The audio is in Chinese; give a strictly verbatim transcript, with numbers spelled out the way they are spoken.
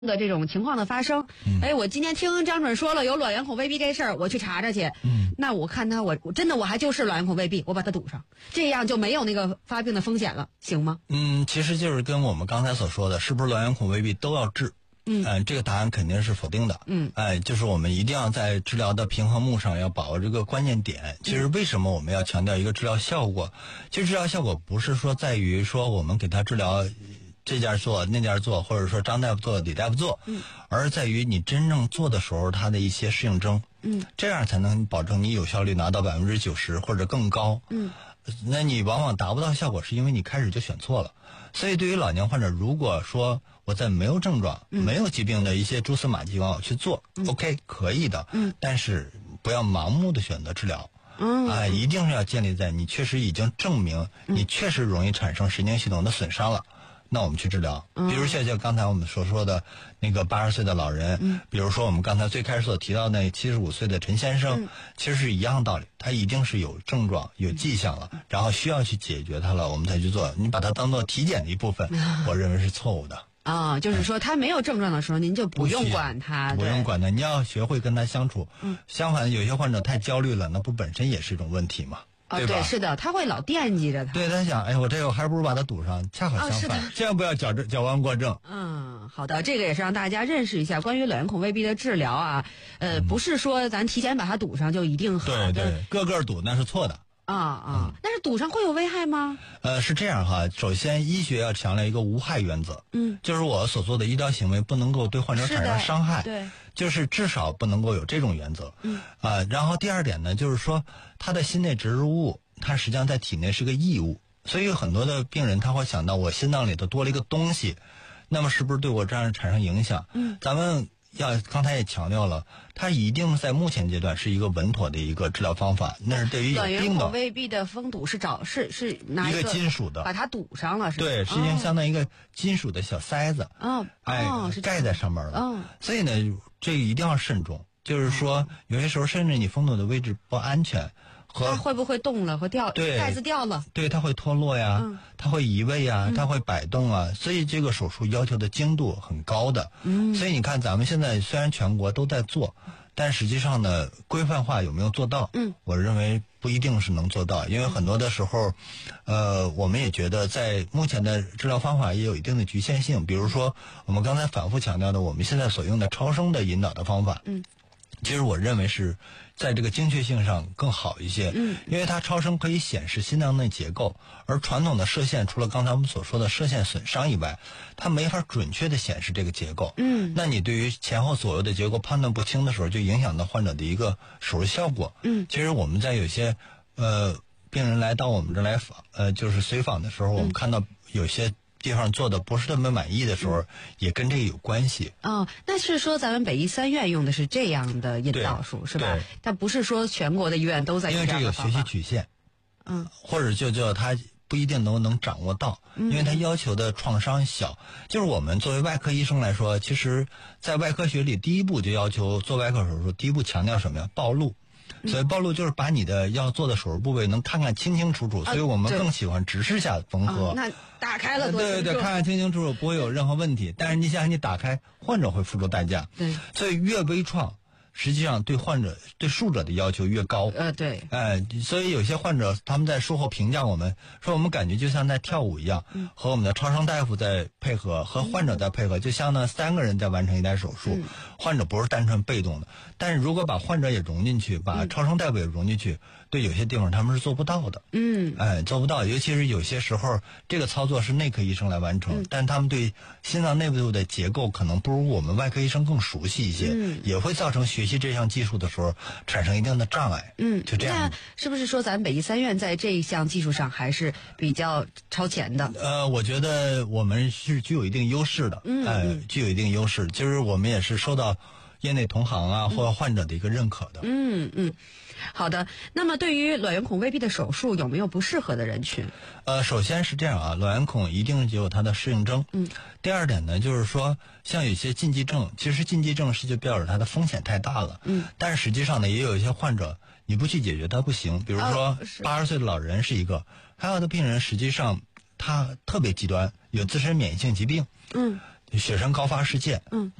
的这种情况的发生，嗯、哎，我今天听张准说了有卵圆孔未闭这事儿，我去查查去。嗯，那我看他，我我真的我还就是卵圆孔未闭，我把它堵上，这样就没有那个发病的风险了，行吗？ 嗯，其实就是跟我们刚才所说的，是不是卵圆孔未闭都要治？嗯、呃，这个答案肯定是否定的。嗯，哎，就是我们一定要在治疗的平衡木上要把握这个关键点。其实为什么我们要强调一个治疗效果？其实治疗效果不是说在于说我们给他治疗。这件做那件做，或者说张大夫做李大夫做，嗯，而在于你真正做的时候他的一些适应症，嗯，这样才能保证你有效率拿到百分之九十或者更高，嗯，那你往往达不到效果，是因为你开始就选错了。所以对于老年患者，如果说我在没有症状、嗯、没有疾病的一些蛛丝马迹往我去做、嗯、，OK 可以的，嗯，但是不要盲目的选择治疗。嗯啊，一定是要建立在你确实已经证明你确实容易产生神经系统的损伤了。那我们去治疗，比如像像刚才我们所说的那个八十岁的老人，嗯，比如说我们刚才最开始所提到的那七十五岁的陈先生，嗯，其实是一样的道理，他一定是有症状、有迹象了，然后需要去解决它了，我们才去做。你把它当做体检的一部分，嗯、我认为是错误的。 啊、哦，就是说他没有症状的时候，您就不用管他， 不用管他，你要学会跟他相处。嗯，相反，有些患者太焦虑了，那不本身也是一种问题吗？ 啊、哦，对，是的，他会老惦记着他。 对，他想，哎，我这个还不如把它堵上。恰好相反，哦、千万不要矫正矫枉过正。 嗯，好的，这个也是让大家认识一下关于卵圆孔未闭的治疗啊。呃，嗯、不是说咱提前把它堵上就一定好的。 对对，个个堵那是错的。 啊啊、嗯，但是堵上会有危害吗？ 呃，是这样哈。首先，医学要强调一个无害原则。嗯，就是我所做的医疗行为不能够对患者产生伤害。 对。 就是至少不能够有这种原则，嗯啊、呃，然后第二点呢，就是说他的心内植入物，它实际上在体内是个异物，所以有很多的病人他会想到我心脏里头多了一个东西，那么是不是对我这样产生影响？嗯，咱们要刚才也强调了，它一定在目前阶段是一个稳妥的一个治疗方法，那是对于有病的。 卵圆孔未闭的封堵是找是是拿一个金属的， 把它堵上了，是吧？ 对，实际上相当于一个金属的小塞子， 哦， 哎， 哦、 盖在上面了。 嗯、哦， 所以呢，这个一定要慎重。就是说，有些时候甚至你封堵的位置不安全，和它会不会动了，会掉？ 对， 盖子掉了， 对，它会脱落呀，嗯、它会移位呀，它会摆动啊，嗯、所以这个手术要求的精度很高的。嗯，所以你看，咱们现在虽然全国都在做，但实际上呢，规范化有没有做到？嗯，我认为不一定是能做到，因为很多的时候，呃，我们也觉得在目前的治疗方法也有一定的局限性，比如说我们刚才反复强调的，我们现在所用的超声的引导的方法。嗯。其实我认为是在这个精确性上更好一些，嗯，因为它超声可以显示心脏内结构，而传统的射线除了刚才我们所说的射线损伤以外，它没法准确的显示这个结构，嗯，那你对于前后左右的结构判断不清的时候，就影响到患者的一个手术效果，嗯，其实我们在有些呃病人来到我们这来访，呃，就是随访的时候，我们看到有些地方做的不是特别满意的时候，嗯、也跟这个有关系。 哦，那是说咱们北医三院用的是这样的引导术是吧？但不是说全国的医院都在用这样的方法。 因为这有学习曲线，嗯，或者就叫他不一定能能掌握到，因为他要求的创伤小。嗯、就是我们作为外科医生来说，其实，在外科学里，第一步就要求做外科手术，第一步强调什么呀？暴露。所以暴露就是把你的要做的手术部位能看看清清楚楚，所以我们更喜欢直视下缝合。 啊、那打开了多清楚， 对对对，看看清清楚楚，不会有任何问题。但是你想想，你打开，患者会付出代价。对，所以越微创，实际上对患者对术者的要求越高。 呃，对。 哎、呃，所以有些患者他们在术后评价我们说，我们感觉就像在跳舞一样，嗯、和我们的超声大夫在配合，和患者在配合，嗯、就像那三个人在完成一台手术。嗯、患者不是单纯被动的，但是如果把患者也融进去，把超声大夫也融进去，嗯、对有些地方他们是做不到的。嗯，哎，做不到，尤其是有些时候这个操作是内科医生来完成，嗯、但他们对心脏内部的结构可能不如我们外科医生更熟悉一些，嗯、也会造成学习这项技术的时候产生一定的障碍。嗯，就这样。 那是不是说咱北医三院在这一项技术上还是比较超前的？ 呃，我觉得我们是具有一定优势的，嗯，哎，具有一定优势。其实我们也是受到业内同行啊或患者的一个认可的。 嗯嗯，好的。那么对于卵圆孔未闭的手术，有没有不适合的人群？ 呃，首先是这样啊，卵圆孔一定有它的适应症。嗯。第二点呢，就是说像有些禁忌症，其实禁忌症是就表示它的风险太大了。嗯。但是实际上呢，也有一些患者你不去解决它不行，比如说八十岁的老人是一个，还有的病人实际上他特别极端，有自身免疫性疾病。嗯。 雪山高发事件。 嗯。